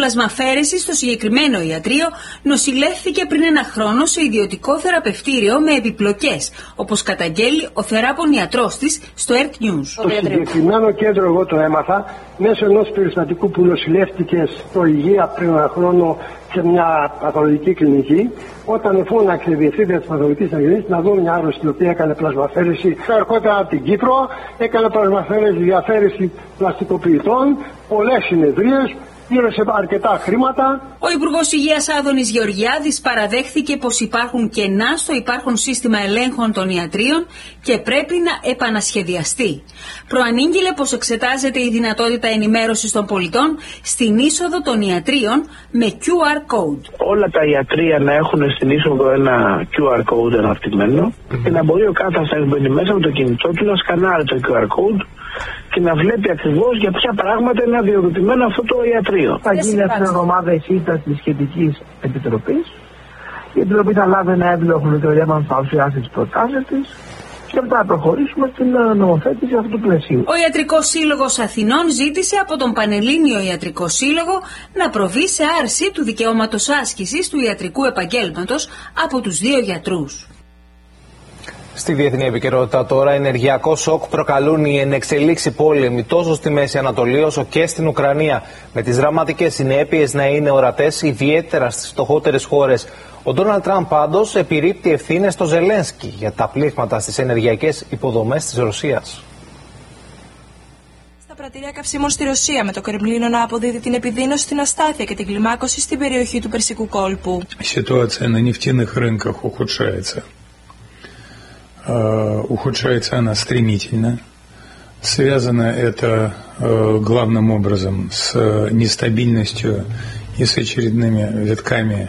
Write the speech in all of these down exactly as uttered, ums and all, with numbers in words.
πλασμαφαίρεση στο συγκεκριμένο ιατρείο νοσηλεύθηκε πριν ένα χρόνο σε ιδιωτικό θεραπευτήριο με επιπλοκές, όπως καταγγέλει ο θεράπων ιατρός της στο Earth News. Το συγκεκριμένο κέντρο εγώ το έμαθα μέσω ενός περιστατικού που νοσηλεύτηκε στο Υγεία πριν ένα χρόνο σε μια παθολογική κλινική, όταν φώναξε η διευθύντρια της παθολογικής κλινικής να δω μια άρρωστη η οποία έκανε πλασμαφαίρεση. Ερχόταν από την Κύπρο, έκανε πλασμαφαίρεση, διαφέρεση πλαστικοποιητών, πολλές συνεδρίες, πλήρωσε αρκετά χρήματα. Ο Υπουργός Υγείας Άδωνης Γεωργιάδης παραδέχθηκε πως υπάρχουν κενά στο υπάρχον σύστημα ελέγχων των ιατρίων και πρέπει να επανασχεδιαστεί. Προανήγγειλε πως εξετάζεται η δυνατότητα ενημέρωσης των πολιτών στην είσοδο των ιατρίων με κιου αρ code. Όλα τα ιατρεία να έχουν στην είσοδο ένα κιου αρ code αναπτυγμένο mm-hmm. και να μπορεί ο κάθε να μπαίνει μέσα με το κινητό του να σκανάρει το κιου αρ code και να βλέπει ακριβώς για ποια πράγματα είναι αδειοδοτημένο αυτό το ιατρείο. Θα γίνει αυτή την εβδομάδα η σύσταση της σχετικής επιτροπής. Η επιτροπή θα λάβει ένα έντυπο χρονοδιάγραμμα να παρουσιάσει τις προτάσεις της και μετά να προχωρήσουμε στην νομοθέτηση αυτού του πλαισίου. Ο Ιατρικός Σύλλογος Αθηνών ζήτησε από τον Πανελλήνιο Ιατρικό Σύλλογο να προβεί σε άρση του δικαιώματος άσκησης του ιατρικού επαγγέλματος από τους δύο γιατρούς. Στη διεθνή επικαιρότητα τώρα, ενεργειακό σοκ προκαλούν οι ενεξελίξει πόλεμοι τόσο στη Μέση Ανατολή όσο και στην Ουκρανία, με τις δραματικές συνέπειες να είναι ορατές ιδιαίτερα στις φτωχότερες χώρες. Ο Ντόναλντ Τραμπ πάντως επιρρίπτει ευθύνες στο Ζελένσκι για τα πλήγματα στις ενεργειακές υποδομές της Ρωσίας. Στα πρατήρια καυσίμων στη Ρωσία, με το Κρεμλίνο να αποδίδει την επιδείνωση στην αστάθεια και την κλιμάκωση στην περιοχή του Περσικού κόλπου. Η ситуация на нефтяных рынках ухудшается. Ухудшается она стремительно. Связано это главным образом с нестабильностью и с очередными витками.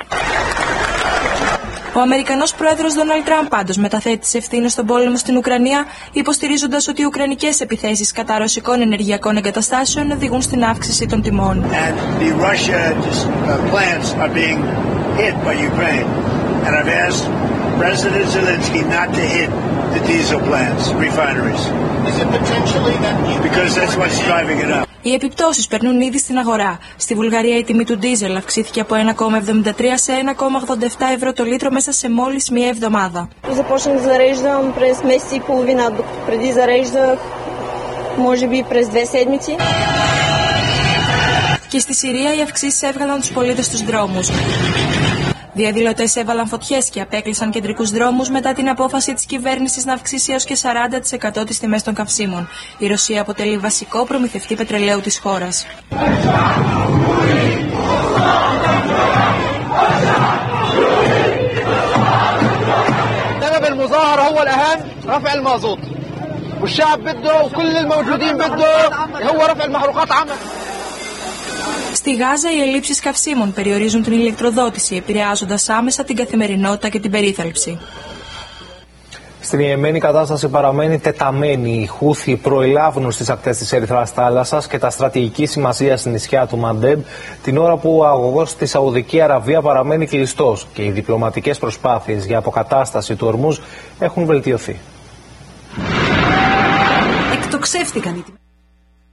Ο Αμερικανός πρόεδρος Ντόναλντ Τραμπ πάντως μεταθέτει τις ευθύνες στον πόλεμο στην Ουκρανία, υποστηρίζοντας ότι οι ουκρανικές επιθέσεις κατά ρωσικών ενεργειακών εγκαταστάσεων οδηγούν στην αύξηση των τιμών. President Zelensky not to hit the diesel plants, refineries. Is it potentially that because that's what's driving it up. Οι επιπτώσεις περνούν ήδη στην αγορά. Στη Βουλγαρία η τιμή του ντίζελ αυξήθηκε από ένα κόμμα εβδομήντα τρία σε ένα κόμμα ογδόντα επτά ευρώ το λίτρο μέσα σε μόλις μία εβδομάδα. Започнах да зареждам през месец и половина, докато преди зареждах може би през две седмици. Και στη Συρία οι αυξήσεις έβγαλαν τους πολίτες στους δρόμους. Διαδηλωτές έβαλαν φωτιές και απέκλεισαν κεντρικούς δρόμους μετά την απόφαση της κυβέρνησης να αυξήσει έως και σαράντα τοις εκατό τις τιμές των καυσίμων. Η Ρωσία αποτελεί βασικό προμηθευτή πετρελαίου της χώρας. Στη Γάζα οι ελλείψεις καυσίμων περιορίζουν την ηλεκτροδότηση, επηρεάζοντας άμεσα την καθημερινότητα και την περίθαλψη. Στην Ιεμένη η κατάσταση παραμένει τεταμένη. Οι Χούθοι προελάβουν στις ακτές της Ερυθράς θάλασσας και τα στρατηγική σημασία στην νησιά του Μαντέμπ, την ώρα που ο αγωγός στη Σαουδική Αραβία παραμένει κλειστός και οι διπλωματικές προσπάθειες για αποκατάσταση του ορμούζ έχουν βελτιωθεί. Εκτοξεύτηκαν οι